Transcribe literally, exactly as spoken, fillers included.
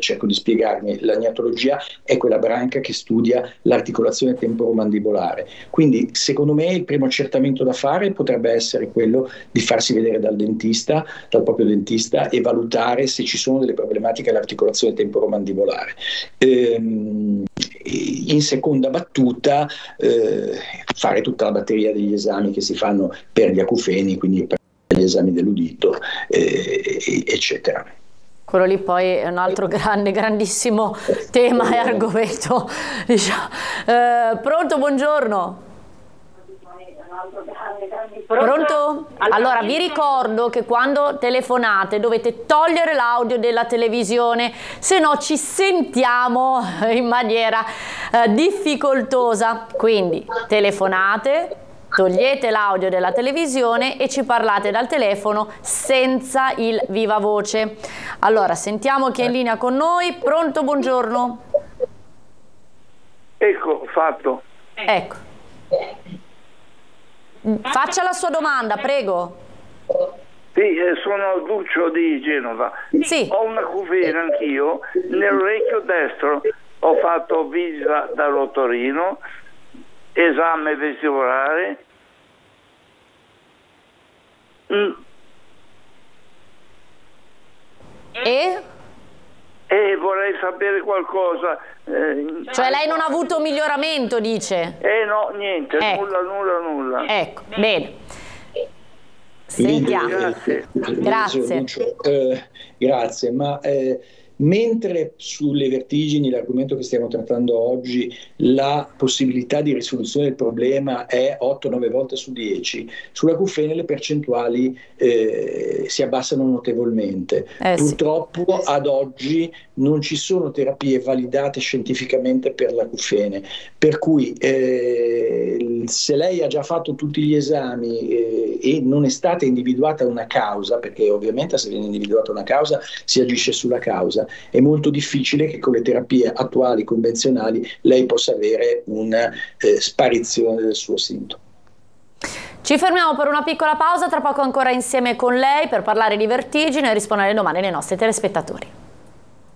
cerco di spiegarmi, la gnatologia è quella branca che studia l'articolazione temporomandibolare. Quindi secondo me il primo accertamento da fare potrebbe essere quello di farsi vedere dal dentista, dal proprio dentista, e valutare se ci sono delle problematiche all'articolazione temporomandibolare. Ehm, in seconda battuta eh, fare tutta la batteria degli esami che si fanno per gli acufeni, quindi per gli esami dell'udito, eh, eccetera. Quello lì poi è un altro grande, grandissimo tema e argomento. Diciamo. Eh, pronto, buongiorno. Pronto? Allora vi ricordo che quando telefonate dovete togliere l'audio della televisione, se no ci sentiamo in maniera eh, difficoltosa. Quindi telefonate, togliete l'audio della televisione e ci parlate dal telefono senza il viva voce. Allora sentiamo chi è in linea con noi. Pronto, buongiorno. Ecco, fatto. Ecco. Faccia la sua domanda, prego. Sì, eh, sono Duccio di Genova. Sì. Ho una acufene anch'io, nell'orecchio destro ho fatto visita dall'otorino, esame vestibolare. Mm. E? E vorrei sapere qualcosa. Eh, cioè lei non ha avuto miglioramento, dice? Eh no, niente, ecco. nulla, nulla, nulla. Ecco, bene. Sentiamo. Grazie. Grazie. Eh, grazie, ma eh, mentre sulle vertigini, l'argomento che stiamo trattando oggi, la possibilità di risoluzione del problema è otto nove volte su dieci, sull'acufene le percentuali eh, si abbassano notevolmente. Eh, Purtroppo sì. ad oggi non ci sono terapie validate scientificamente per l'acufene, per cui eh, se lei ha già fatto tutti gli esami eh, e non è stata individuata una causa, perché ovviamente se viene individuata una causa si agisce sulla causa, è molto difficile che con le terapie attuali convenzionali lei possa avere una eh, sparizione del suo sintomo. Ci fermiamo per una piccola pausa, tra poco ancora insieme con lei per parlare di vertigine e rispondere alle domande dei nostri telespettatori.